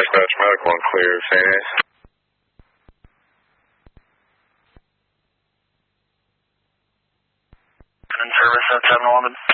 Dispatch medical and clear, St. A's. In service at 711.